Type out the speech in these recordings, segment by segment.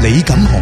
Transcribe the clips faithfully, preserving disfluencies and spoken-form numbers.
李錦雄。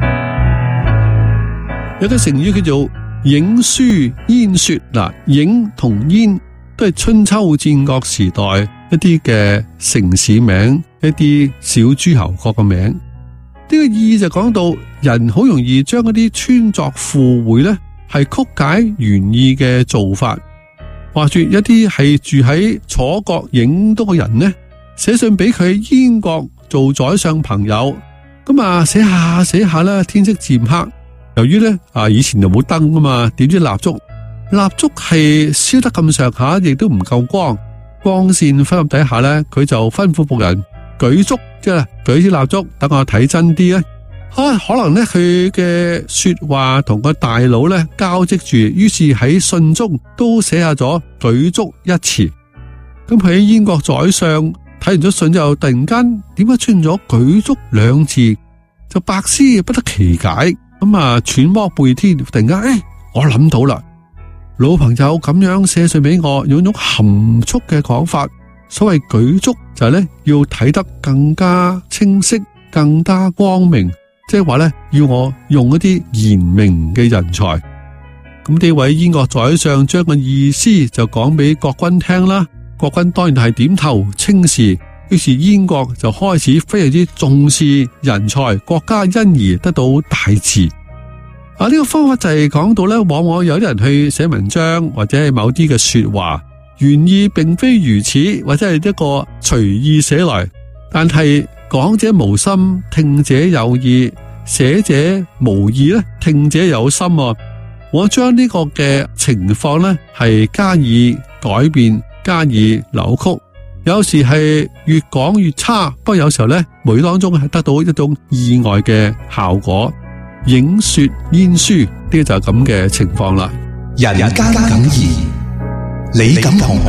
有個成語叫做郢書燕說，嗱，郢同燕都係春秋戰國時代一啲嘅城市名，一啲小諸侯國嘅名。呢個意就講到人好容易將一啲穿鑿附會咧，係曲解原意嘅做法。話說一啲係住喺楚國郢都嘅人呢，寫信俾佢喺燕國做宰相朋友，咁啊寫下寫下啦，天色漸黑。由於咧啊以前就冇燈噶嘛，點知蠟燭蠟燭係燒得咁上下，亦都唔夠光，光線分入底下咧，佢就吩咐僕人舉燭，即係舉支蠟燭，等我睇真啲咧。啊，可能咧佢嘅說話同個大腦咧交織住，於是喺信中都寫下咗舉燭一詞。咁佢喺燕國宰相睇完咗信之後，突然間點解出現咗舉燭兩字，就百思不得其解。咁啊，揣摩背天，突然間，誒、哎，我諗到啦，老朋友咁樣寫信俾我，用一種含蓄嘅講法，所謂舉燭就係咧要睇得更加清晰、更加光明，即係話咧要我用一啲賢明嘅人才。咁呢位燕國宰相將個意思就講俾國君聽啦，國君當然係點頭稱是。於是燕國就開始非常之重視人才，國家因而得到大治。啊，呢個方法就係講到咧，往往有啲人去寫文章或者係某啲嘅說話，原意並非如此，或者係一個隨意寫來，但係講者無心，聽者有意；寫者無意咧，聽者有心。我將呢個嘅情況咧係加以改變，加以扭曲。有時係越講越差，不過有時候咧，無意當中係得到一種意外嘅效果。郢說燕書，呢個就係咁嘅情況啦。 人間感言，李錦雄。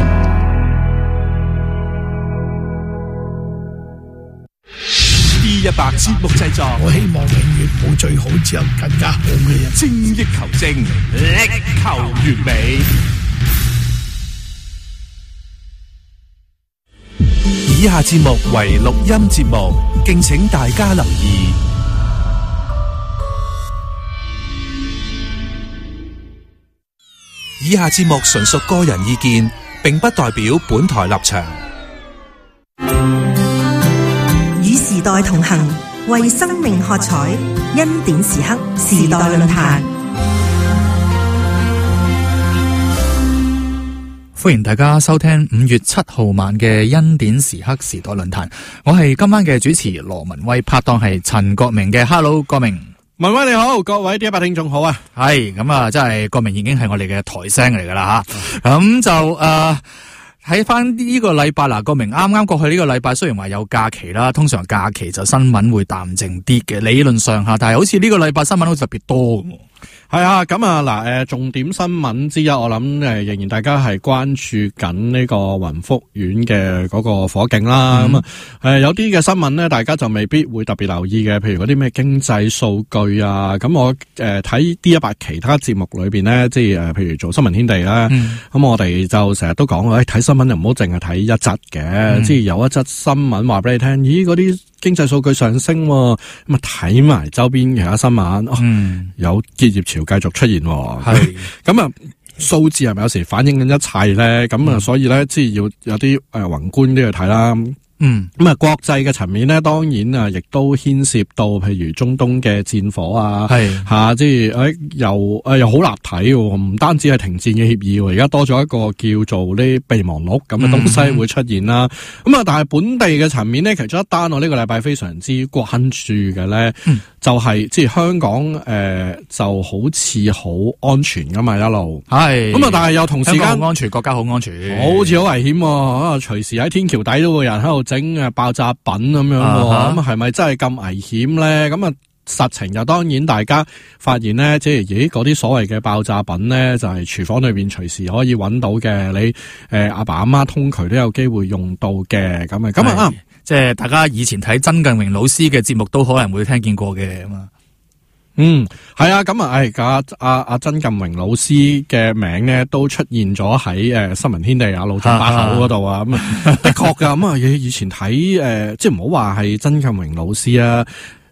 D 一百節目製作， 我希望永遠冇最好，只有更加好嘅人。 精益求精，力求完美。以下節目為錄音節目，敬請大家留意。以下節目純屬個人意見，並不代表本台立場。 與時代同行，為生命喝彩，恩典時刻，時代論壇。 歡迎大家收聽五月七號晚嘅恩典時刻時代論壇，我係今晚嘅主持羅文威，拍檔係陳國明嘅。Hello， 國明。 文威你好，各位 D 一百聽眾好啊。 係咁啊，真係國明已經係我哋嘅台聲嚟噶啦吓。咁、嗯、就誒喺翻呢個禮拜嗱，國明啱啱過去呢個禮拜，雖然話有假期啦，通常假期就新聞會淡靜啲嘅，理論上下，但係好似呢個禮拜新聞好特別多。 係啊，咁啊嗱，誒，重點新聞之一，我諗誒，仍然大家係關注緊呢個雲福苑嘅嗰個火警啦。咁啊、嗯，誒，有啲嘅新聞咧，大家就未必會特別留意嘅，譬如嗰啲咩經濟數據啊。咁我誒睇 D 一百其他節目裏邊咧，即係誒，譬如做新聞天地啦。咁、嗯、我哋就成日都講，誒、哎，睇新聞就唔好淨係睇一則嘅，嗯、即係有一則新聞話俾你聽，咦，嗰啲經濟數據上升，咁啊睇埋周邊其他新聞，嗯、哦，有結業潮繼續出現，係咁啊，數字係咪有時反映緊一切咧？咁啊、嗯，所以咧，即係要有啲誒、呃、宏觀啲去睇啦。嗯，咁啊，國際嘅層面咧，當然啊，亦都牽涉到譬如中東嘅戰火啊，係吓、啊，即係誒，又誒又好立體，唔單止係停戰嘅協議，而家多咗一個叫做呢備忘錄咁嘅東西會出現啦。咁啊、嗯，但係本地嘅層面咧，其中一單我呢個禮拜非常之關注嘅咧，嗯、就係、是、即係香港誒、呃，就好似好安全噶嘛一路，係咁啊，但係又同時間好安全，國家好安全， 好似好危險啊！隨時喺天橋底都會有人喺度整誒爆炸品咁樣，咁係咪真係咁危險咧？咁啊，實情就當然大家發現咧，即係咦嗰啲所謂嘅爆炸品咧，就係、是、廚房裏邊隨時可以揾到嘅，你誒阿、呃、爸阿媽通渠都有機會用到嘅，咁啊，咁啊， 即係大家以前睇曾近榮老師嘅節目都可能會聽見過嘅咁啊。 嗯，係啊，咁啊，誒，阿阿阿曾近榮老師嘅名咧都出現咗喺誒新聞天地啊，路上把口嗰度啊，咁啊，的確噶，咁啊，以前睇誒、呃，即係唔好話係曾近榮老師啊，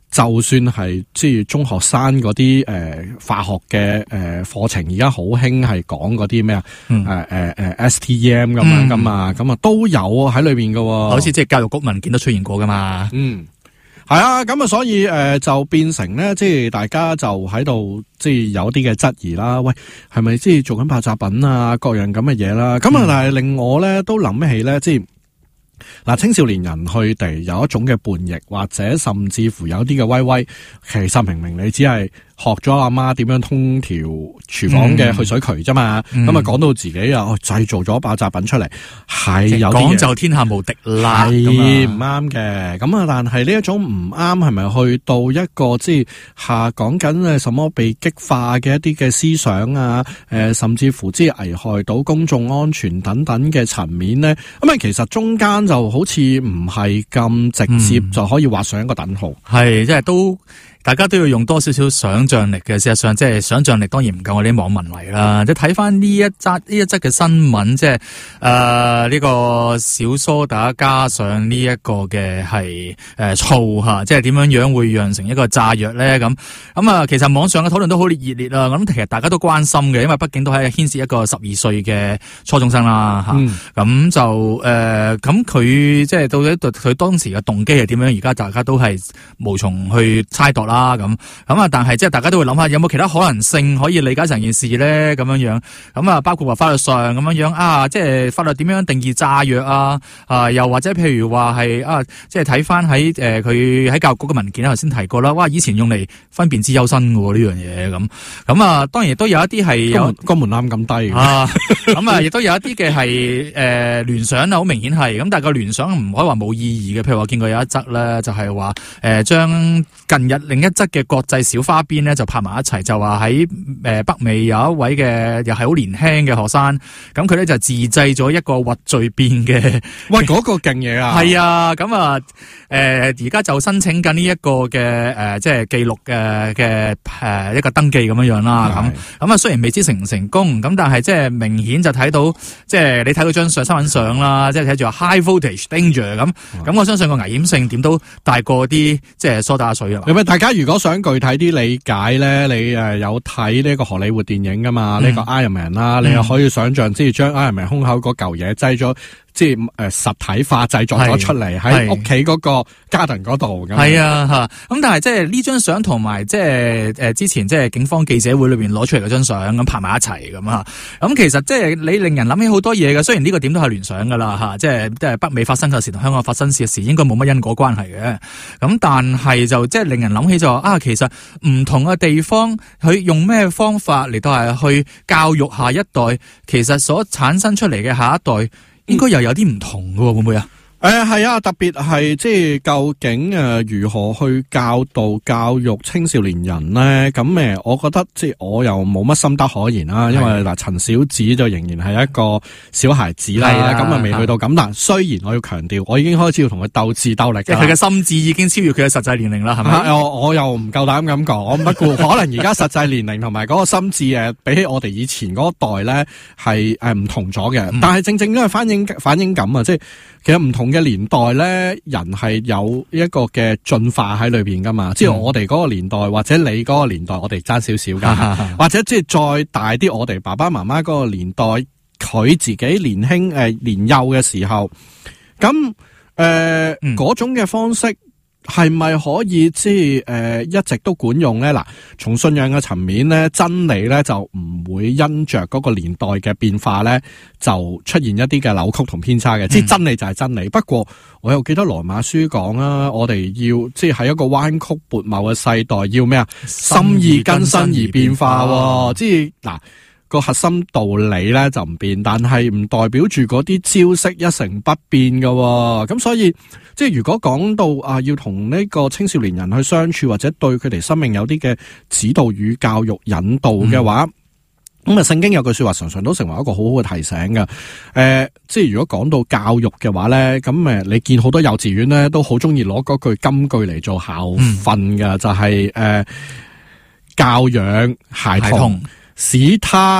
就算係即係中學生嗰啲誒化學嘅誒課程，而家好興係講嗰啲咩啊？誒誒誒 S T E M 咁樣噶嘛，咁啊、嗯、都有喺裏邊噶， 好似即係教育局文件都出現過噶嘛。 嗯，係啊，咁啊，所以誒、呃、就變成咧，即係大家就喺度即係有啲嘅質疑啦。喂，係咪即係做緊爆炸品啊？各樣咁嘅嘢啦。咁啊、嗯，但係令我咧都諗起咧，即係。嗱，青少年人佢哋有一種嘅叛逆，或者甚至乎有啲嘅威威，其實明明你只係學咗阿媽點樣通條廚房嘅去水渠啫嘛，咁啊講到自己啊製造咗爆炸品出嚟，係有啲講就天下無敵啦， 係唔啱嘅。咁啊，但係呢一種唔啱，係咪去到一個即係下講緊誒什麼被激化嘅一啲嘅思想啊？誒、呃，甚至乎即係危害到公眾安全等等嘅層面咧？咁啊，其實中間就好似唔係咁直接就可以畫上一個等號， 係即係都。大家都要用多少少想像力嘅，事實上即係想像力當然唔夠我哋啲網民嚟啦。即係睇翻呢一則呢一則嘅新聞，即係誒呢個小蘇打加上呢一個嘅係誒醋嚇，即係點樣樣會釀成一個炸藥咧？咁咁啊，其實網上嘅討論都好熱烈啦。咁其實大家都關心嘅，因為畢竟都係牽涉一個十二歲嘅初中生啦嚇。咁、嗯、就誒咁佢即係到底佢當時嘅動機係點樣？而家大家都係無從去猜度啦。咁咁啊！但係即係大家都會諗下，有冇其他可能性可以理解成件事咧？咁樣樣咁啊，包括話法律上咁樣樣啊，即係法律點樣定義炸藥啊？啊，又或者譬如話係啊，即係睇翻喺誒佢喺教育局嘅文件頭先提過啦。哇！以前用嚟分辨資優生嘅呢樣嘢咁咁啊，當然亦都有一啲係有個門檻咁低啊。咁啊，亦都有一啲嘅係誒聯想啊，好明顯係咁，但係個聯想唔可以話冇意義嘅。譬如我見過有一則咧，就係話誒將近日另一則嘅國際小花邊咧就拍埋一齊，就話喺誒北美有一位嘅又係好年輕嘅學生，咁佢咧就自製咗一個核聚變嘅， 喂嗰、那個勁嘢啊！ 係啊，咁啊誒而家就申請緊呢一個嘅誒、呃、即係記錄嘅嘅誒一個登記咁樣樣啦，咁咁啊雖然未知成唔成功，咁但係即係明顯就睇到，即係你睇到張相新聞相啦，即係睇住話 high voltage danger 咁，咁我相信個危險性點都大過啲即係蘇打水啊！ 有咩大家如果想具體啲理解咧，你誒有睇呢個荷里活電影噶嘛？呢、嗯、個 Iron Man 啦、嗯，你又可以想象，即係將 Iron Man 胸口嗰嚿嘢擠咗，即係誒實體化製作咗出嚟喺屋企嗰個 garden 嗰度。 係啊，吓咁，但係即係呢張相同埋即係誒之前即係警方記者會裏邊攞出嚟嗰張相咁拍埋一齊咁啊。咁其實即係你令人諗起好多嘢嘅。雖然呢個點都係聯想噶啦吓，即係即係北美發生嘅事同香港發生嘅事應該冇乜因果關係嘅。咁但係就即係令人諗起就話啊，其實唔同嘅地方佢用咩方法嚟到係去教育下一代，其實所產生出嚟嘅下一代應該又有啲唔同嘅，會唔會啊？ 誒係啊，特別係即係究竟誒、呃、如何去教導教育青少年人咧？咁誒、呃，我覺得即係我又冇乜心得可言啦，因為嗱陳小紫就仍然係一個小孩子啦，咁啊未去到咁。但雖然我要強調，我已經開始要同佢鬥智鬥力，即係佢嘅心智已經超越佢嘅實際年齡啦，係咪、 啊？我我又唔夠膽咁講，不過可能而家實際年齡同埋嗰個心智誒，比起我哋以前嗰代咧係誒唔同咗嘅、嗯。但係正正因為反映反映感啊，即係其實唔同嘅年代咧，人係有一個嘅進化喺裏邊噶嘛。即係我哋嗰個年代或者你嗰個年代，我哋爭少少噶，或者即係再大啲，我哋爸爸媽媽嗰個年代，佢自己年輕誒、呃、年幼嘅時候，咁誒嗰種嘅方式。係咪可以即係誒一直都管用咧？嗱，從信仰嘅層面咧，真理咧就唔會因着嗰個年代嘅變化咧，就出現一啲嘅扭曲同偏差嘅。即、嗯、係真理就係真理。不過我又記得羅馬書講啊，我哋要即係喺一個彎曲悖謬嘅世代，要咩啊？心意更新而變化。即係嗱。個核心道理咧就唔變，但係唔代表住嗰啲招式一成不變噶。咁所以即係如果講到啊，要同呢個青少年人去相處，或者對佢哋生命有啲嘅指導與教育引導嘅話，咁啊聖經有句說話常常都成為一個好好嘅提醒嘅。誒、呃，即係如果講到教育嘅話咧，咁誒，你見好多幼稚園咧都好中意攞嗰句金句嚟做校訓噶、嗯，就係、是、誒、呃、教養孩童。孩童使他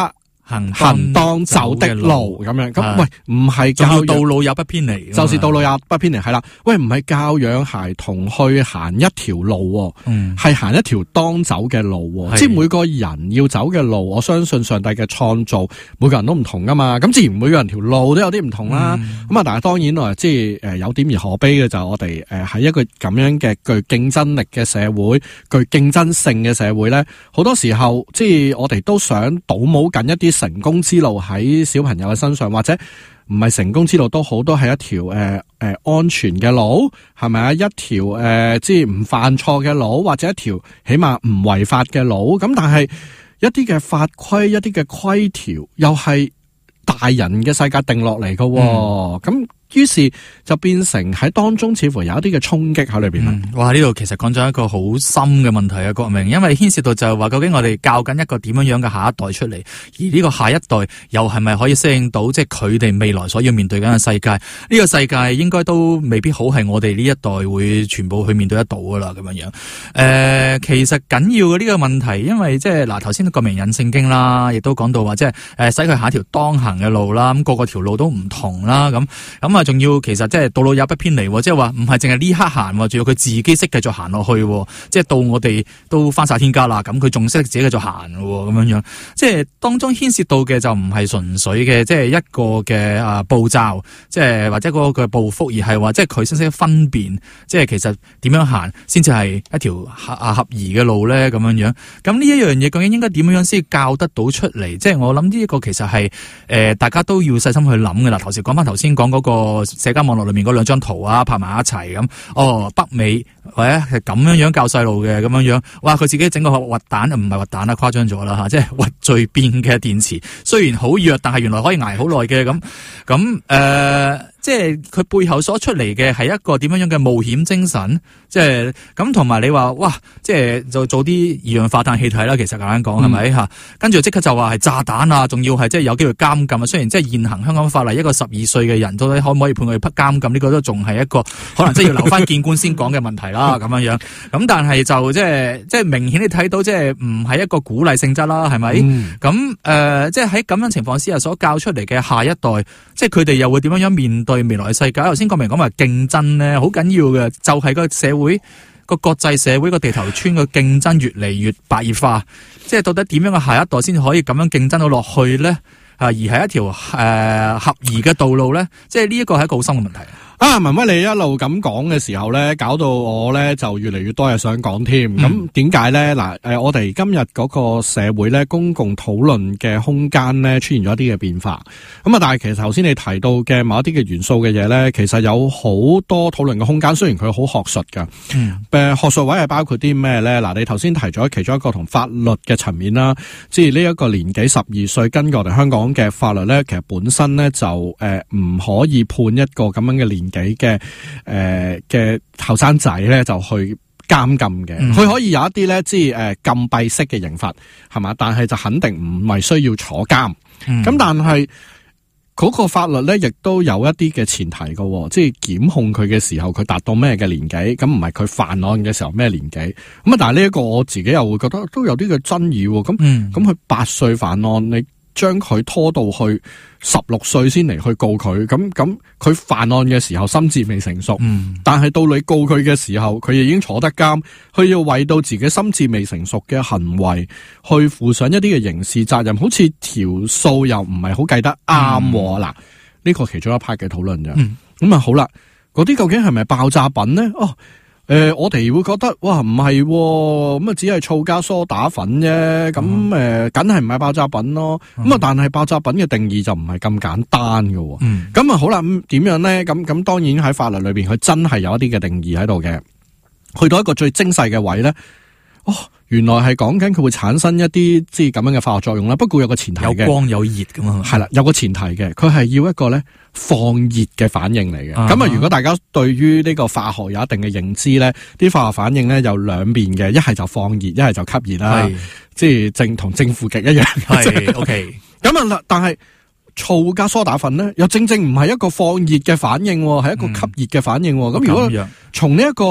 行行當走的路咁樣。咁喂，唔係教養道路也不偏離， 就是道路也不偏離，係啦。喂，唔係教養孩童去行一條路，嗯，係行一條當走嘅路，即係每個人要走嘅路。我相信上帝嘅創造，每個人都唔同噶嘛。咁自然每個人條路都有啲唔同啦。咁啊、嗯，但係當然啊，即係誒有點而可悲嘅就係我哋誒喺一個咁樣嘅具競爭力嘅社會，具競爭性嘅社會咧，好多時候即係我哋都想倒模緊一啲成功之路喺小朋友嘅身上，或者唔係成功之路都好，都係一條誒誒安全嘅路，係咪啊？一條誒、呃、即係唔犯錯嘅路，或者一條起碼唔違法嘅路。咁但係一啲嘅法規，一啲嘅規條，又係大人嘅世界定落嚟嘅，咁、嗯。於是就變成喺當中似乎有一啲嘅衝擊喺裏邊啦、嗯。 哇！呢度其實講咗一個好深嘅問題啊，國明，因為牽涉到就係話究竟我哋教緊一個點樣樣嘅下一代出嚟，而呢個下一代又係咪可以適應到即係佢哋未來所要面對緊嘅世界？呢、這個世界應該都未必好係我哋呢一代會全部去面對得到噶啦，咁樣樣。誒、呃，其實緊要嘅呢個問題，因為即係嗱，頭先國明引聖經啦，亦都講到話即係誒，使佢下一條當行嘅路啦，咁個個條路都唔同啦，咁咁。仲要其實即係道路也不偏離，即係話唔係淨係呢刻行，仲要佢自己識繼續行落去，即係到我哋都返晒天家啦，咁佢仲識自己繼續行喎，咁樣樣，即係當中牽涉到嘅就唔係純粹嘅即係一個嘅啊步驟，即係或者嗰個嘅步幅，而係話即係佢識識分辨，即係其實點樣行先至係一條合啊合宜嘅路咧，咁樣樣。咁呢一樣嘢究竟應該點樣先教得到出嚟？即係我諗呢一個其實係誒、呃、大家都要細心去諗嘅啦。頭先講翻頭先講嗰個。社交網絡裏面嗰兩張圖啊，拍埋一齊咁，哦，北美或者係咁樣樣教細路嘅咁樣樣，哇，佢自己整個核彈唔係核彈啦，誇張咗啦吓，即係核聚變嘅電池，雖然好弱，但係原來可以挨好耐嘅咁，咁誒。即係佢背後所出嚟嘅係一個點樣樣嘅冒險精神，即係咁同埋你話哇，即係就做啲二氧化碳氣體啦，其實簡單講係咪吓？跟住即刻就話係炸彈啊，仲要係即係有機會監禁啊。雖然即係現行香港法例，一個十二歲嘅人到底可唔可以判佢監禁？呢個都仲係一個可能即係要留翻見官先講嘅問題啦。咁樣樣咁，但係就即係即係明顯你睇到即係唔係一個鼓勵性質啦，係咪？咁誒、嗯呃，即係喺咁樣情況之下所教出嚟嘅下一代，即係佢哋又會點樣樣面對未來嘅世界？頭先國明講話競爭咧，好緊要嘅，就係、是、個社會個國際社會個地頭村個競爭越嚟越白熱化，即係到底點樣嘅下一代先可以咁樣競爭到落去咧？啊，而係一條誒、呃、合宜嘅道路咧，即係呢一個係一個好深嘅問題。 啊，文威你一路咁講嘅時候咧，搞到我咧就越嚟越多嘢想講添。咁點解咧？嗱，誒，我哋今日嗰個社會咧，公共討論嘅空間咧，出現咗一啲嘅變化。咁啊，但係其實頭先你提到嘅某一啲嘅元素嘅嘢咧，其實有好多討論嘅空間。雖然佢好學術噶，嗯，誒，學術位係包括啲咩咧？嗱，你頭先提咗其中一個同法律嘅層面啦，即係呢一個年紀十二歲，根據我哋香港嘅法律咧，其實本身咧就誒唔可以判一個咁樣嘅年幾嘅誒嘅後生仔咧就去監禁嘅，佢、嗯、可以有一啲咧即係誒禁閉式嘅刑罰係嘛，但係就肯定唔係需要坐監。咁、嗯、但係嗰個法律咧亦都有一啲嘅前提嘅，即係檢控佢嘅時候佢達到咩嘅年紀，咁唔係佢犯案嘅時候咩年紀。咁啊，但係呢一個我自己又會覺得都有啲嘅爭議。咁咁佢八歲犯案，你將佢拖到去十六歲先嚟去告佢，咁咁佢犯案嘅時候心智未成熟，嗯、但係到你告佢嘅時候，佢已經坐得監，佢要為到自己心智未成熟嘅行為去負上一啲嘅刑事責任，好似條數又唔係好計得啱。嗱、嗯，呢、呢個其中一 part 嘅討論啫。咁啊、嗯、好啦，嗰啲究竟係咪爆炸品呢？哦。誒、呃，我哋會覺得哇，唔係咁啊，只係醋加梳打粉啫，咁誒，梗係唔係爆炸品咯。咁啊、嗯，但係爆炸品嘅定義就唔係咁簡單嘅。咁啊、嗯，好啦，咁點樣咧？咁咁，當然喺法律裏邊，佢真係有一啲嘅定義喺度嘅。去到一個最精細嘅位咧，哦，原來係講緊佢會產生一啲即係咁樣嘅化學作用啦。不過有個前提嘅，有光有熱噶嘛。係啦，有個前提嘅，佢係要一個咧放熱嘅反應嚟嘅。咁啊、uh-huh. 如果大家對於呢個化學有一定嘅認知咧，啲化學反應咧有兩邊嘅，一係就放熱，一係就吸熱啦。是即係正同正負極一樣。係 OK。咁啊，但係醋加梳打粉咧，又正正唔係一個放熱嘅反應，係一個吸熱嘅反應。咁、嗯、如果從呢一個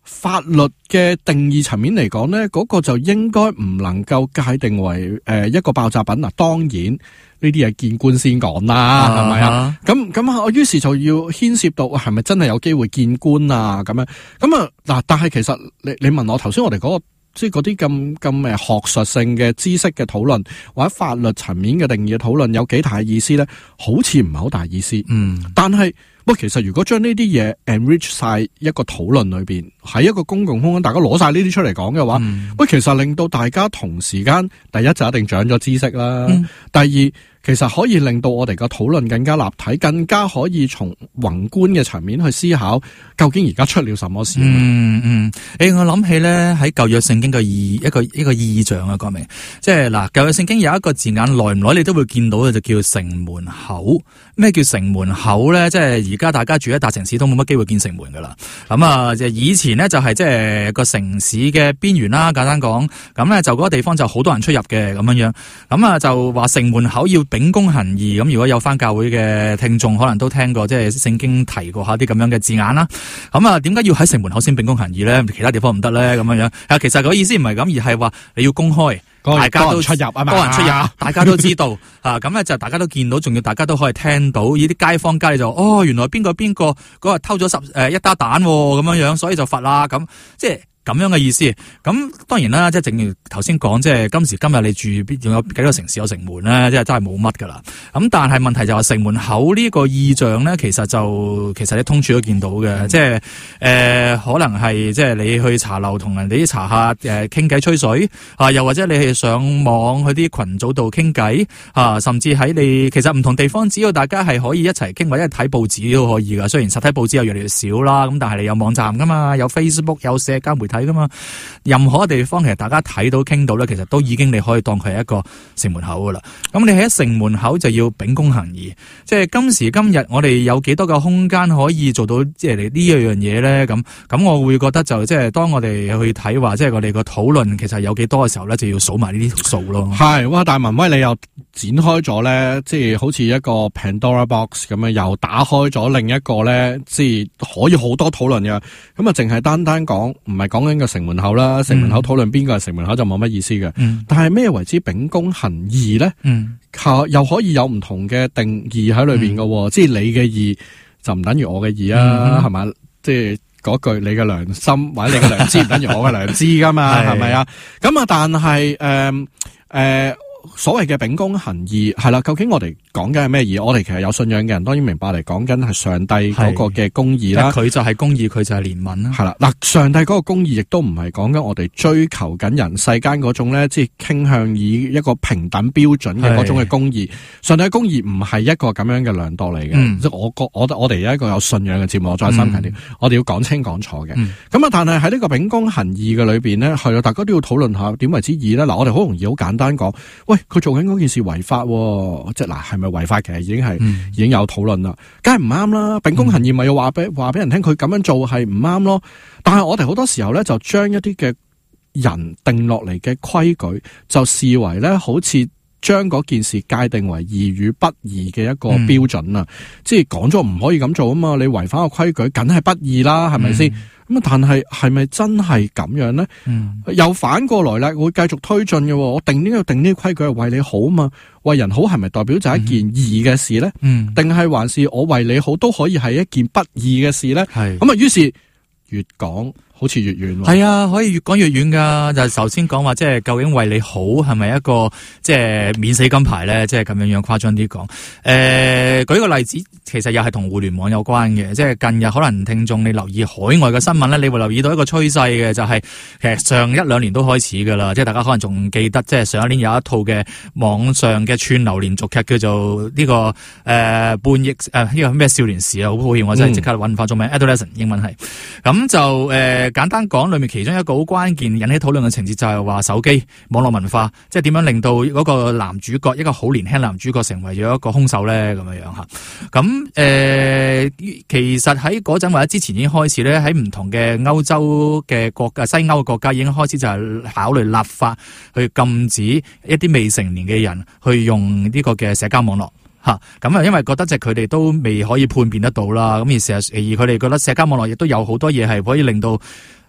法律嘅定義層面嚟講咧，嗰、那個就應該唔能夠界定為誒、呃、一個爆炸品。嗱，當然呢啲嘢見官先講啦，係咪啊？咁咁我於是就要牽涉到係咪真係有機會見官啊？咁樣咁啊嗱，但係其實你你問我頭先我哋嗰、那個。即係嗰啲咁咁誒學術性嘅知識嘅討論，或者法律層面嘅定義嘅討論，有幾大意思咧？好似唔係好大意思。嗯，但係喂，其實如果將呢啲嘢 enrich 晒一個討論裏邊，喺一個公共空間，大家攞晒呢啲出嚟講嘅話，嗯、喂，其實令到大家同時間，第一就一定長咗知識啦。嗯、第二。其實可以令到我哋個討論更加立體，更加可以從宏觀嘅層面去思考，究竟而家出了什麼事？ 嗯嗯，誒，我諗起咧喺舊約聖經嘅意一個一個意象啊，講明，即係嗱，舊約聖經有一個字眼，耐唔耐你都會見到嘅，就叫城門口。咩叫城門口咧？即係而家大家住喺大城市都冇乜機會見城門噶啦。咁啊，就以前咧就係即係個城市嘅邊緣啦，簡單講，咁咧就嗰個地方就好多人出入嘅咁樣樣。咁啊就話城門口要秉公行義，咁如果有翻教會嘅聽眾，可能都聽過，即係聖經提過下啲咁樣嘅字眼啦。咁啊，點解要喺城門口先秉公行義咧？其他地方唔得咧？咁樣樣啊，其實個意思唔係咁，而係話你要公開，大家都出入啊嘛， 多人出入，大家都知道啊。咁咧就大家都見到，仲要大家都可以聽到。呢啲街坊街就哦，原來邊個邊個嗰日偷咗十誒一打蛋咁樣樣，所以就罰啦。咁即係。咁樣嘅意思，咁當然啦，即係正如頭先講，即係今時今日你住邊仲有幾個城市有城門咧，即係真係冇乜噶啦。咁但係問題就係城門口呢個意象咧，其實就其實你通處都見到嘅，嗯、即係誒、呃、可能係即係你去茶樓同人哋啲茶客誒傾偈吹水啊，又或者你係上網去啲群組度傾偈啊，甚至喺你其實唔同地方，只要大家係可以一齊傾或者睇報紙都可以噶。雖然實體報紙又越嚟越少啦，咁但係你有網站噶嘛，有 Facebook 有社交媒體噶嘛，任何地方其實大家睇到傾到咧，其實都已經你可以當佢係一個城門口噶啦。咁你喺城門口就要秉公行義，即係今時今日我哋有幾多個空間可以做到即係呢一樣嘢咧？咁咁我會覺得就即係當我哋去睇話，即係我哋個討論其實有幾多嘅時候咧，就要數埋呢啲數咯。 係哇，大文威你又展開咗咧，即係好似一個 Pandora Box 咁樣，又打開咗另一個咧，即係可以好多討論嘅。咁啊，淨係單單講，唔係講緊個城門口啦，城門口討論邊個係城門口就冇乜意思嘅。嗯、但係咩為之秉公行義咧？嗯，又可以有唔同嘅定義喺裏邊嘅，嗯、即係你嘅義就唔等於我嘅義啊，係咪、嗯？即係嗰句你嘅良心或者你嘅良知唔等於我嘅良知噶嘛，係咪啊？咁啊，但係誒誒。呃呃所謂嘅秉公行義係啦，究竟我哋講緊係咩義？我哋其實有信仰嘅人當然明白嚟講緊係上帝嗰個嘅公義啦。佢就係公義，佢就係憐憫啦。係啦，嗱，上帝嗰個公義亦都唔係講緊我哋追求緊人世間嗰種咧，即係傾向以一個平等標準嘅嗰種嘅公義。上帝嘅公義唔係一個咁樣嘅量度嚟嘅。嗯、即係我我我哋有一個有信仰嘅節目，我再三強調，嗯、我哋要講清講楚嘅。咁啊、嗯，但係喺呢個秉公行義嘅裏邊咧，係啊，大家都要討論下點為之義咧。嗱，我哋好容易好簡單講，喂。佢做緊嗰件事違法，即係嗱，係咪違法？其實已經係、嗯、已經有討論啦，梗係唔啱啦。秉公行義咪要話俾話俾人聽，佢咁樣做係唔啱咯。但係我哋好多時候咧，就將一啲嘅人定落嚟嘅規矩，就視為咧，好似將嗰件事界定為義與不義嘅一個標準啊。嗯、即係講咗唔可以咁做啊嘛，你違反個規矩，梗係不義啦，係咪先？咁啊，但係係咪真係咁樣咧？嗯、又反過來咧，會繼續推進嘅。我定呢個定呢個規矩係為你好啊嘛，為人好係咪代表就係一件義嘅事咧？定係、嗯、還是我為你好都可以係一件不義嘅事咧？係咁啊，於是越講好似越遠。係啊，可以越講越遠噶。就首先講話，即係究竟為你好係咪一個即係免死金牌咧？即係咁樣樣誇張啲講。誒、呃，舉個例子，其實又係同互聯網有關嘅。即係近日可能聽眾你留意海外嘅新聞咧，你會留意到一個趨勢嘅，就係、是、其實上一兩年都開始噶啦。即係大家可能仲記得，即係上一年有一套嘅網上嘅串流連續劇叫做呢、這個誒、呃、半億誒呢個咩少年時啊，好抱歉，我真係即刻搵唔翻中文 Adolescent 英文係。咁就誒。呃簡單講，裏面其中一個好關鍵引起討論嘅情節就係話手機網絡文化，即係點樣令到嗰個男主角一個好年輕男主角成為咗一個兇手咧，咁樣樣吓。咁誒、呃，其實喺嗰陣或者之前已經開始咧，喺唔同嘅歐洲嘅國家、西歐嘅國家已經開始就係考慮立法去禁止一啲未成年嘅人去用呢個嘅社交網絡。吓，咁啊，因為覺得即係佢哋都未可以判別得到啦，咁而事實而佢哋覺得社交網絡亦都有好多嘢係可以令到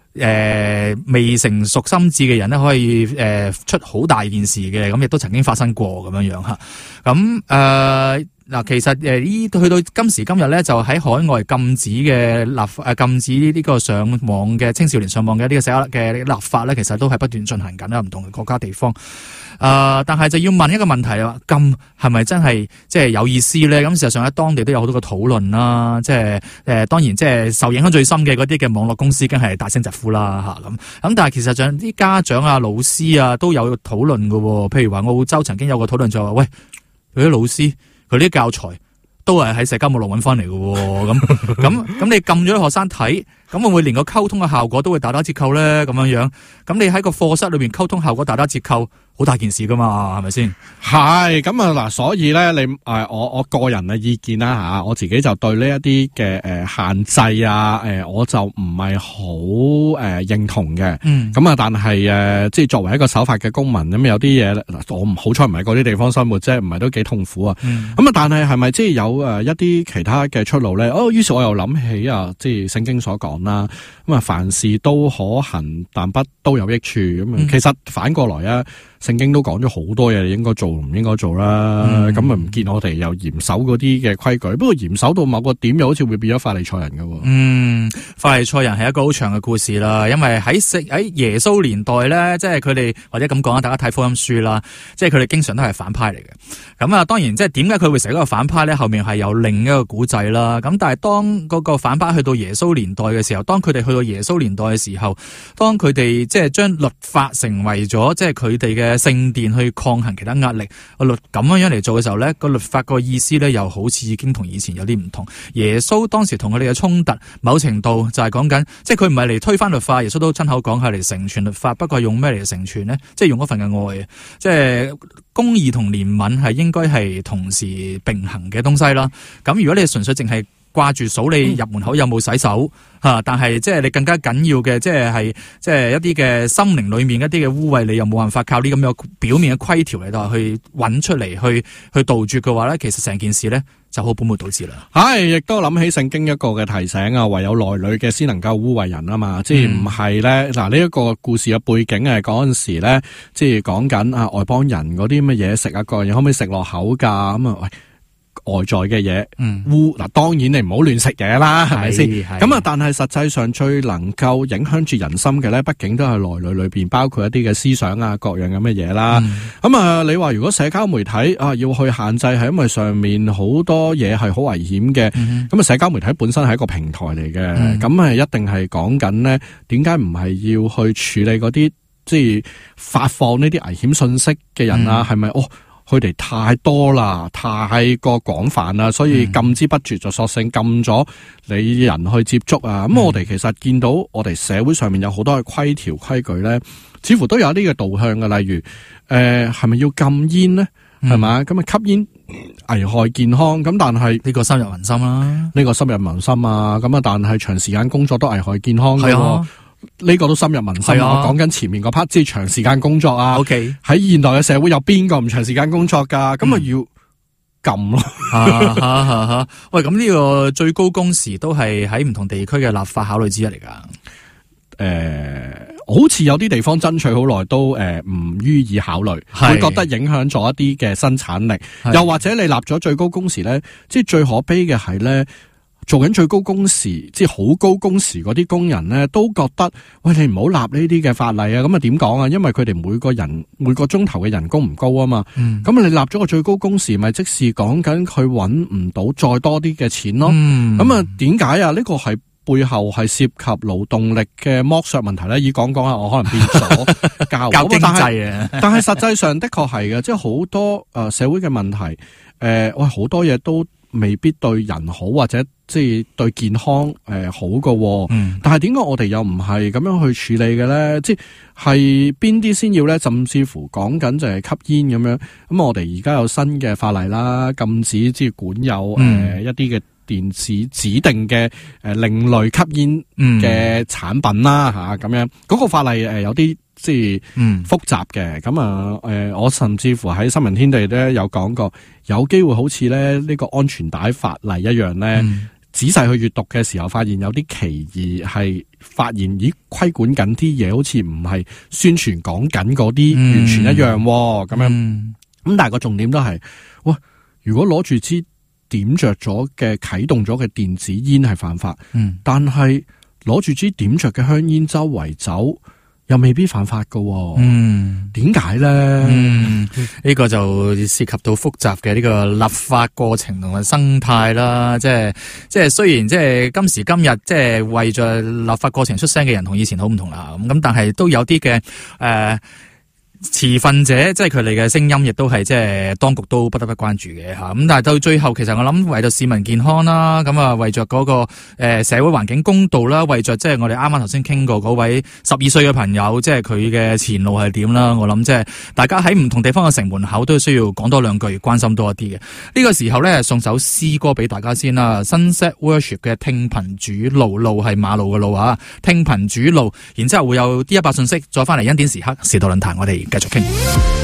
誒、呃、未成熟心智嘅人咧，可以誒、呃、出好大件事嘅，咁亦都曾經發生過咁樣樣吓。咁誒嗱，其實誒呢去到今時今日咧，就喺海外禁止嘅立誒禁止呢個上網嘅青少年上網嘅呢個社交嘅立法咧，其實都係不斷進行緊啦，唔同嘅國家地方。誒、呃，但係就要問一個問題啦，禁係咪真係即係有意思咧？咁事實上喺當地都有好多個討論啦，即係誒、呃，當然即係受影響最深嘅嗰啲嘅網絡公司，梗係大聲疾呼啦吓咁。咁但係其實上啲家長啊、老師啊都有討論嘅，譬如話澳洲曾經有個討論就話，喂，嗰啲老師。佢啲教材都係喺社交網絡揾翻嚟嘅，咁咁咁你撳咗啲學生睇，咁會唔會連個溝通嘅效果都會大打折扣咧？咁樣樣，咁你喺個課室裏邊溝通效果大打折扣，好大件事噶嘛，係咪先？係咁啊嗱，所以咧，你誒、呃，我我個人嘅意見啦吓，我自己就對呢一啲嘅誒限制啊，誒、呃，我就唔係好誒認同嘅。嗯，咁啊，但係誒、呃，即係作為一個守法嘅公民，咁有啲嘢，我唔好彩唔係嗰啲地方生活啫，唔係都幾痛苦啊。嗯，咁啊，但係係咪即係有誒一啲其他嘅出路咧？哦，於是我又諗起啊，即係聖經所講啦，咁啊，凡事都可行，但不都有益處。咁啊、嗯，其實反過來啊。聖經都講咗好多嘢，應該做唔應該做啦。咁啊唔見我哋又嚴守嗰啲嘅規矩，不過嚴守到某個點，又好似會變咗法利賽人㗎。嗯，法利賽人係一個好長嘅故事啦。因為喺喺耶穌年代咧，即係佢哋或者咁講啊，大家睇福音書啦，即係佢哋經常都係反派嚟嘅。咁啊，當然即係點解佢會成一個反派咧？後面係有另一個古仔啦。咁但係當嗰個反派去到耶穌年代嘅時候，當佢哋去到耶穌年代嘅時候，當佢哋即係將律法成為咗即係佢哋嘅聖殿去抗衡其他壓力，個律咁樣樣嚟做嘅時候咧，個律法個意思咧又好似已經同以前有啲唔同。耶穌當時同佢哋嘅衝突，某程度就係講緊，即係佢唔係嚟推翻律法，耶穌都親口講係嚟成全律法，不過用咩嚟成全呢？即係用嗰份嘅愛，即係公義同憐憫係應該係同時並行嘅東西啦。咁如果你純粹淨係掛住數你入門口有冇洗手吓、嗯，但係即係你更加緊要嘅，即係係即係一啲嘅心靈裏面一啲嘅污穢，你又冇辦法靠呢咁樣表面嘅規條嚟到去揾出嚟，去去杜絕嘅話咧，其實成件事咧就好本末倒置啦。係，亦都諗起聖經一個嘅提醒啊，唯有內裏嘅先能夠污穢人啊嘛，即係唔係咧嗱呢一個故事嘅背景係嗰陣時咧，即係講緊啊外邦人嗰啲乜嘢食啊，個人可唔可以食落口噶咁啊？喂！外在嘅嘢，嗯，污嗱，當然你唔好亂食嘢啦，係咪先？咁啊，但係實際上最能夠影響住人心嘅咧，畢竟都係內裏裏邊包括一啲嘅思想啊，各樣咁嘅嘢啦。咁、嗯、啊，你話如果社交媒體啊要去限制，係因為上面好多嘢係好危險嘅。咁、嗯、啊，社交媒體本身係一個平台嚟嘅，咁、嗯、係一定係講緊咧，點解唔係要去處理嗰啲即係發放呢啲危險信息嘅人啊？係、嗯、咪哦？佢哋太多啦，太過廣泛啦，所以禁之不絕，就索性禁咗你人去接觸啊！咁、嗯、我哋其實見到我哋社會上面有好多嘅規條規矩咧，似乎都有啲嘅導向嘅，例如誒係咪要禁煙咧？係、嗯、嘛？咁啊吸煙危害健康，咁但係呢個深入民心啦，呢個深入民心啊！咁啊，但係長時間工作都危害健康嘅喎。呢、這個都深入民心啊！我講緊前面嗰 part， 即係長時間工作啊。OK，喺現代嘅社會有邊個唔長時間工作噶？咁、嗯、啊要禁咯。吓吓吓吓！喂，咁呢個最高工時都係喺唔同地區嘅立法考慮之一嚟噶。誒、呃，好似有啲地方爭取好耐都誒唔予以考慮，會覺得影響咗一啲嘅生產力。又或者你立咗最高工時咧，即係最可悲嘅係咧。做緊最高工時，即係好高工時嗰啲工人咧，都覺得喂，你唔好立呢啲嘅法例啊！咁啊點講啊？因為佢哋每個人每個鐘頭嘅人工唔高啊嘛。咁、嗯、你立咗個最高工時，咪即是講緊佢搵唔到再多啲嘅錢咯。咁、嗯、啊點解啊？呢、這個係背後係涉及勞動力嘅剝削問題咧。以講講下，我可能變咗教教經濟啊。但係實際上的確係嘅，即係好多誒、呃、社會嘅問題誒，喂、呃、好多嘢都未必對人好，或者即係對健康誒、呃、好嘅、嗯。但係點解我哋又唔係咁樣去處理嘅咧？即係邊啲先要咧？甚至乎講緊就係吸煙咁樣。咁我哋而家有新嘅法例啦，禁止即係管有誒、嗯呃、一啲嘅電子指定嘅誒、呃、另類吸煙嘅產品啦吓，咁、嗯啊、樣嗰、那個法例誒、呃、有啲即係複雜嘅。咁啊誒，我甚至乎喺新聞天地咧有講過，有機會好似咧呢個安全帶法例一樣咧。嗯仔細去閱讀嘅時候，發現有啲歧義，係發現咦規管緊啲嘢，好似唔係宣傳講緊嗰啲完全一樣喎，咁、嗯、樣咁，但係個重點都係，哇！如果攞住支點着咗嘅啟動咗嘅電子煙係犯法，嗯、但係攞住支點着嘅香煙周圍走，又未必犯法噶，嗯，點解咧？ 嗯，呢、這個就涉及到複雜嘅呢個立法過程同埋生態啦，即係即係雖然即係今時今日即係為咗立法過程出聲嘅人同以前好唔同啦，咁咁但係都有啲嘅誒持份者，即係佢哋嘅聲音，亦都係即係當局都不得不關注嘅吓。咁但係到最後，其實我諗為咗市民健康啦，咁啊為咗嗰個誒社會環境公道啦，為咗即係我哋啱啱頭先傾過嗰位十二歲嘅朋友，即係佢嘅前路係點啦。我諗即係大家喺唔同地方嘅城門口都需要講多兩句，關心多一啲嘅。呢個時候咧，送首詩歌俾大家先啦。Sunset Worship 嘅聽憑主路，路係馬路嘅路啊，聽憑主路。然之後會有 D 一百信息，再翻嚟恩典時刻時代論壇，我哋繼續傾。